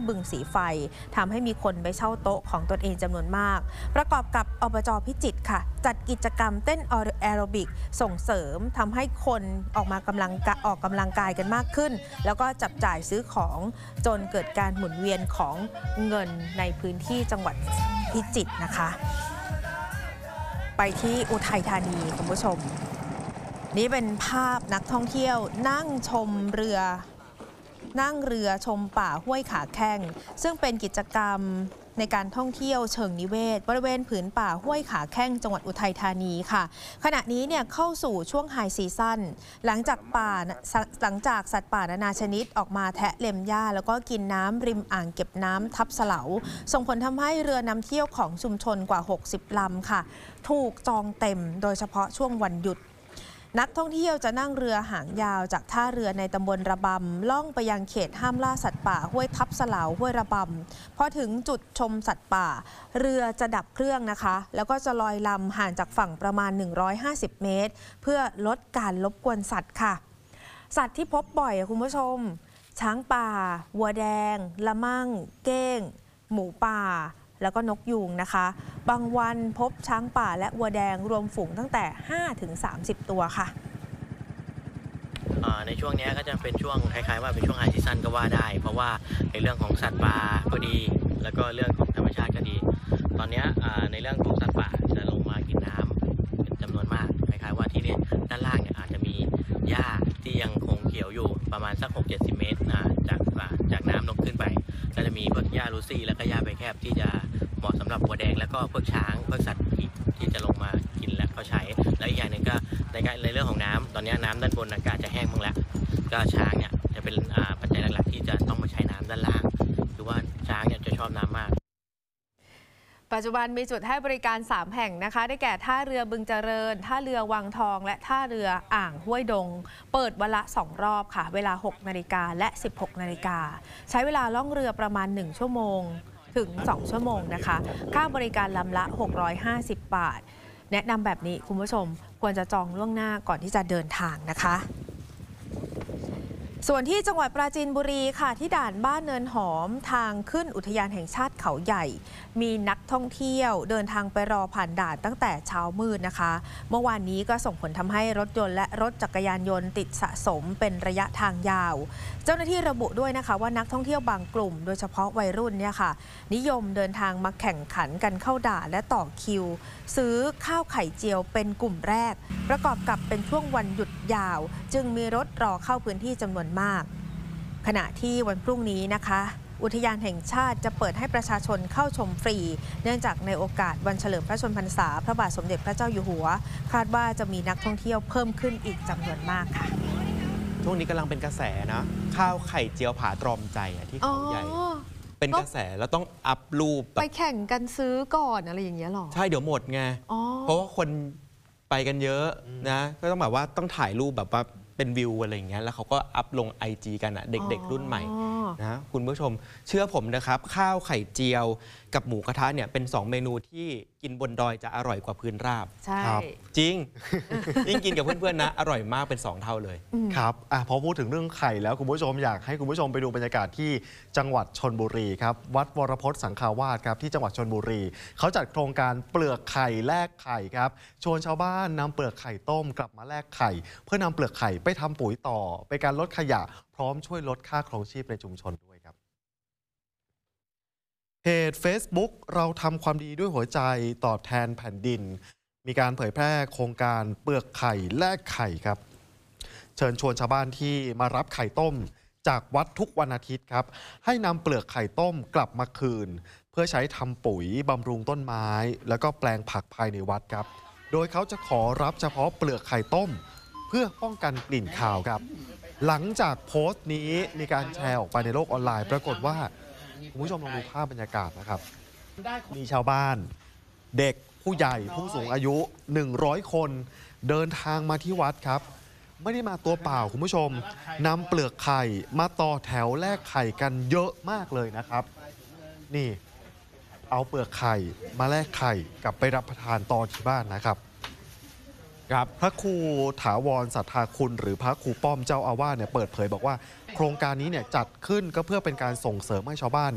บึงสีไฟทำให้มีคนไปเช่าโต๊ะของตนเองจำนวนมากประกอบกับอบจ.พิจิตรค่ะจัดกิจกรรมเต้นแอโรบิกส่งเสริมทำให้คนออกกำลังกายกันมากขึ้นแล้วก็จับจ่ายซื้อของจนเกิดการหมุนเวียนของเงินในพื้นที่จังหวัดพิจิตรนะคะไปที่อุทัยธานีคุณผู้ชมนี่เป็นภาพนักท่องเที่ยวนั่งเรือชมป่าห้วยขาแข้งซึ่งเป็นกิจกรรมในการท่องเที่ยวเชิงนิเวศบริเวณผืนป่าห้วยขาแข้งจังหวัดอุทัยธานีค่ะขณะนี้เนี่ยเข้าสู่ช่วงไฮซีซั่นหลังจากสัตว์ป่านานาชนิดออกมาแทะเล็มหญ้าแล้วก็กินน้ำริมอ่างเก็บน้ำทับเสลาส่งผลทำให้เรือนำเที่ยวของชุมชนกว่า60ลำค่ะถูกจองเต็มโดยเฉพาะช่วงวันหยุดนักท่องเที่ยวจะนั่งเรือหางยาวจากท่าเรือในตำบลระบำล่องไปยังเขตห้ามล่าสัตว์ป่าห้วยทับเสลาห้วยระบำพอถึงจุดชมสัตว์ป่าเรือจะดับเครื่องนะคะแล้วก็จะลอยลำห่างจากฝั่งประมาณ150เมตรเพื่อลดการรบกวนสัตว์ค่ะสัตว์ที่พบบ่อยคุณผู้ชมช้างป่าวัวแดงละมั่งเก้งหมูป่าแล้วก็นกยูงนะคะบางวันพบช้างป่าและวัวแดงรวมฝูงตั้งแต่5 ถึง 30 ตัวค่ะในช่วงนี้ก็จะเป็นช่วงคล้ายๆว่าเป็นช่วงไฮซีซั่นก็ว่าได้เพราะว่าในเรื่องของสัตว์ป่าก็ดีแล้วก็เรื่องของธรรมชาติก็ดีตอนนี้ในเรื่องของสัตว์ป่าจะลงมากินน้ำเป็นจำนวนมากคล้ายๆว่าที่นี่ด้านล่างเนี่ยอาจจะมีหญ้าที่ยังคงเขียวอยู่ประมาณสัก60-70 เมตรจากน้ำลงขึ้นไปก็จะมีพวกหญ้าลูซี่แล้วก็หญ้าใบแคบที่จะเหมาะสำหรับวัวแดงแล้วก็พวกช้างพวกสัตว์ที่จะลงมากินและก็ใช้และอีกอย่างหนึ่งก็ในเรื่องของน้ำตอนนี้น้ำด้านบนอากาศจะแห้งบ้างแล้วก็ช้างเนี่ยจะเป็นปัจจัยหลักๆที่จะต้องมาใช้น้ำด้านล่างคือว่าช้างเนี่ยจะชอบน้ำมากปัจจุบันมีจุดให้บริการ3แห่งนะคะได้แก่ท่าเรือบึงเจริญท่าเรือวังทองและท่าเรืออ่างห้วยดงเปิดวันละ2รอบค่ะเวลา 6 นาฬิกาและ 16 นาฬิกาใช้เวลาล่องเรือประมาณ1 ชั่วโมงถึง2 ชั่วโมงนะคะค่าบริการลำละ650 บาทแนะนำแบบนี้คุณผู้ชมควรจะจองล่วงหน้าก่อนที่จะเดินทางนะคะส่วนที่จังหวัดปราจีนบุรีค่ะที่ด่านบ้านเนินหอมทางขึ้นอุทยานแห่งชาติเขาใหญ่มีนักท่องเที่ยวเดินทางไปรอผ่านด่านตั้งแต่เช้ามืดนะคะเมื่อวานนี้ก็ส่งผลทำให้รถยนต์และรถจักรยานยนต์ติดสะสมเป็นระยะทางยาวเจ้าหน้าที่ระบุด้วยนะคะว่านักท่องเที่ยวบางกลุ่มโดยเฉพาะวัยรุ่นเนี่ยค่ะนิยมเดินทางมาแข่งขันกันเข้าด่านและต่อคิวซื้อข้าวไข่เจียวเป็นกลุ่มแรกประกอบกับเป็นช่วงวันหยุดยาวจึงมีรถรอเข้าพื้นที่จำนวนมากขณะที่วันพรุ่งนี้นะคะอุทยานแห่งชาติจะเปิดให้ประชาชนเข้าชมฟรีเนื่องจากในโอกาสวันเฉลิมพระชนมพรรษาพระบาทสมเด็จพระเจ้าอยู่หัวคาดว่าจะมีนักท่องเที่ยวเพิ่มขึ้นอีกจำนวนมากค่ะช่วงนี้กำลังเป็นกระแสนะข้าวไข่เจียวผาตรอมใจที่เขาใหญ่เป็นกระแสแล้วต้องอัพรูปไปแข่งกันซื้อก่อนอะไรอย่างเงี้ยหรอใช่เดี๋ยวหมดไงเพราะว่าคนไปกันเยอะนะก็ต้องแบบว่าต้องถ่ายรูปแบบว่าเป็นวิวอะไรอย่างเงี้ยแล้วเขาก็อัพลง IG กันอ่ะเด็กๆรุ่นใหม่นะคุณผู้ชมเชื่อผมนะครับข้าวไข่เจียวกับหมูกระทะเนี่ยเป็น2เมนูที่กินบนดอยจะอร่อยกว่าพื้นราบใช่จริง ยิ่งกินกับเพื่อนๆนะอร่อยมากเป็น2เท่าเลยครับพอพูดถึงเรื่องไข่แล้วคุณผู้ชมอยากให้คุณผู้ชมไปดูบรรยากาศที่จังหวัดชลบุรีครับวัดวรพจน์สังฆาวาสครับที่จังหวัดชลบุรีเขาจัดโครงการเปลือกไข่แลกไข่ครับชวนชาวบ้านนำเปลือกไข่ต้มกลับมาแลกไข่เพื่อนำเปลือกไข่ไปทำปุ๋ยต่อเป็นการลดขยะพร้อมช่วยลดค่าครองชีพในชุมชนด้วยครับเพจ Facebook เราทำความดีด้วยหัวใจตอบแทนแผ่นดินมีการเผยแพร่โครงการเปลือกไข่แลกไข่ครับเชิญชวนชาวบ้านที่มารับไข่ต้มจากวัดทุกวันอาทิตย์ครับให้นำเปลือกไข่ต้มกลับมาคืนเพื่อใช้ทำปุ๋ยบำรุงต้นไม้แล้วก็แปลงผักภายในวัดครับโดยเขาจะขอรับเฉพาะเปลือกไข่ต้มเพื่อป้องกันกลิ่นคาวครับหลังจากโพสต์นี้มีการแชร์ออกไปในโลกออนไลน์ปรากฏว่าคุณผู้ชมลองดูภาพบรรยากาศนะครับมีชาวบ้านเด็กผู้ใหญ่ผู้สูงอายุ100คนเดินทางมาที่วัดครับไม่ได้มาตัวเปล่าคุณผู้ชมนำเปลือกไข่มาต่อแถวแลกไข่กันเยอะมากเลยนะครับนี่เอาเปลือกไข่มาแลกไข่กลับไปรับประทานต่อที่บ้านนะครับพระครูถาวรสัทธาคุณหรือพระครูป้อมเจ้าอาวาสเนี่ยเปิดเผยบอกว่าโครงการนี้เนี่ยจัดขึ้นก็เพื่อเป็นการส่งเสริมให้ชาวบ้าน